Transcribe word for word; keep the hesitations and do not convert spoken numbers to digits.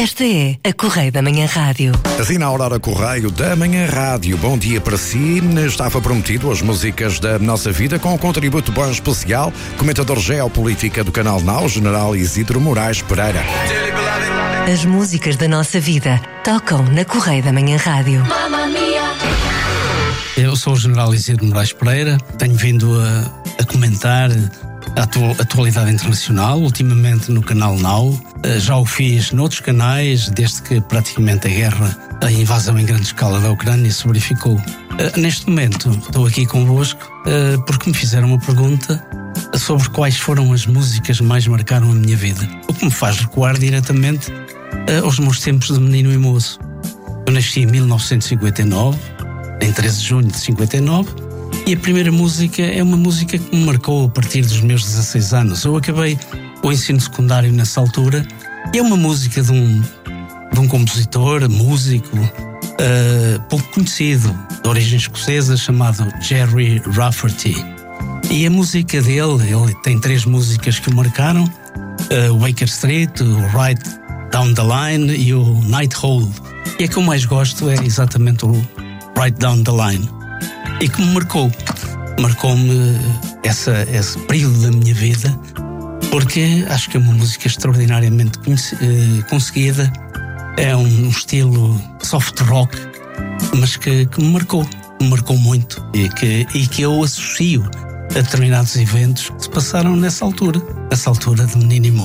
Esta é a Correio da Manhã Rádio. Assim na Aurora Correio da Manhã Rádio. Bom dia para si. Estava prometido as músicas da nossa vida com um contributo bom especial. Comentador geopolítica do Canal Now, General Isidro Moraes Pereira. As músicas da nossa vida tocam na Correio da Manhã Rádio. Eu sou o General Isidro Moraes Pereira. Tenho vindo a, a comentar a atu- atualidade internacional, ultimamente no Canal Now. Já o fiz noutros canais, desde que praticamente a guerra, a invasão em grande escala da Ucrânia se verificou. Neste momento estou aqui convosco porque me fizeram uma pergunta sobre quais foram as músicas que mais marcaram a minha vida. O que me faz recuar diretamente aos meus tempos de menino e moço. Eu nasci em mil novecentos e cinquenta e nove, em treze de junho de cinquenta e nove, e a primeira música é uma música que me marcou a partir dos meus dezasseis anos. Eu acabei o ensino secundário nessa altura e é uma música de um, de um compositor, músico, uh, pouco conhecido, de origem escocesa, chamado Gerry Rafferty. E a música dele, ele tem três músicas que o marcaram, uh, Baker Street, o Right Down the Line e o Night Hold. E a que eu mais gosto é exatamente o Right Down the Line. E que me marcou, marcou-me essa, esse período da minha vida, porque acho que é uma música extraordinariamente conseguida, é um estilo soft rock, mas que, que me marcou, me marcou muito e que, e que eu associo a determinados eventos que se passaram nessa altura, nessa altura de menino e moço.